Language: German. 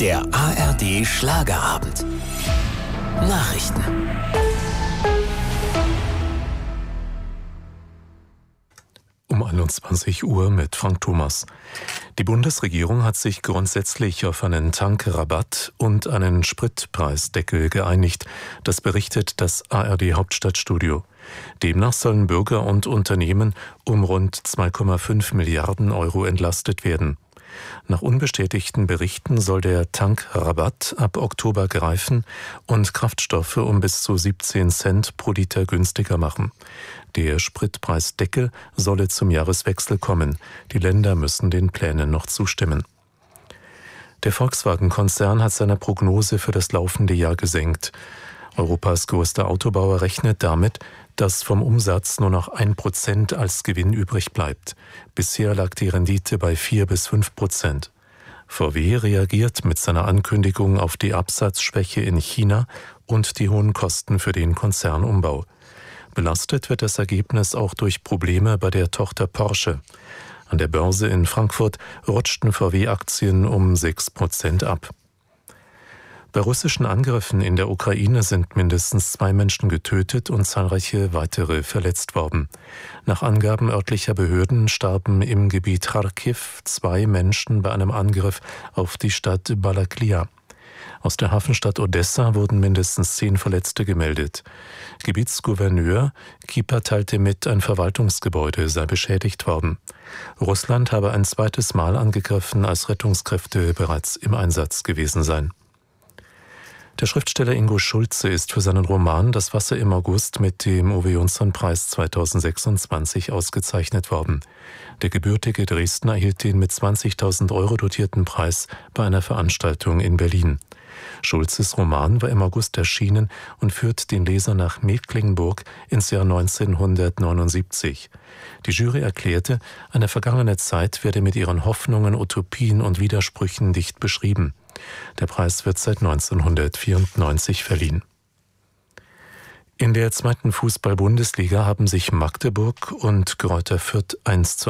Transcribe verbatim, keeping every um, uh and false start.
Der A R D Schlagerabend. Nachrichten. Um einundzwanzig Uhr mit Frank Thomas. Die Bundesregierung hat sich grundsätzlich auf einen Tankrabatt und einen Spritpreisdeckel geeinigt. Das berichtet das A R D Hauptstadtstudio. Demnach sollen Bürger und Unternehmen um rund zwei Komma fünf Milliarden Euro entlastet werden. Nach unbestätigten Berichten soll der Tankrabatt ab Oktober greifen und Kraftstoffe um bis zu siebzehn Cent pro Liter günstiger machen. Der Spritpreisdeckel solle zum Jahreswechsel kommen. Die Länder müssen den Plänen noch zustimmen. Der Volkswagen-Konzern hat seine Prognose für das laufende Jahr gesenkt. Europas größter Autobauer rechnet damit, dass vom Umsatz nur noch ein Prozent als Gewinn übrig bleibt. Bisher lag die Rendite bei vier bis fünf Prozent. V W reagiert mit seiner Ankündigung auf die Absatzschwäche in China und die hohen Kosten für den Konzernumbau. Belastet wird das Ergebnis auch durch Probleme bei der Tochter Porsche. An der Börse in Frankfurt rutschten V W-Aktien um sechs Prozent ab. Bei russischen Angriffen in der Ukraine sind mindestens zwei Menschen getötet und zahlreiche weitere verletzt worden. Nach Angaben örtlicher Behörden starben im Gebiet Charkiw zwei Menschen bei einem Angriff auf die Stadt Balaklia. Aus der Hafenstadt Odessa wurden mindestens zehn Verletzte gemeldet. Gebietsgouverneur Kipa teilte mit, ein Verwaltungsgebäude sei beschädigt worden. Russland habe ein zweites Mal angegriffen, als Rettungskräfte bereits im Einsatz gewesen seien. Der Schriftsteller Ingo Schulze ist für seinen Roman Das Wasser im August mit dem Owe-Jonsson-Preis zweitausendsechsundzwanzig ausgezeichnet worden. Der gebürtige Dresdner erhielt den mit zwanzigtausend Euro dotierten Preis bei einer Veranstaltung in Berlin. Schulzes Roman war im August erschienen und führt den Leser nach Mecklenburg ins Jahr neunzehnhundertneunundsiebzig. Die Jury erklärte, eine vergangene Zeit werde mit ihren Hoffnungen, Utopien und Widersprüchen dicht beschrieben. Der Preis wird seit neunzehnhundertvierundneunzig verliehen. In der zweiten Fußball-Bundesliga haben sich Magdeburg und Greuther Fürth eins zu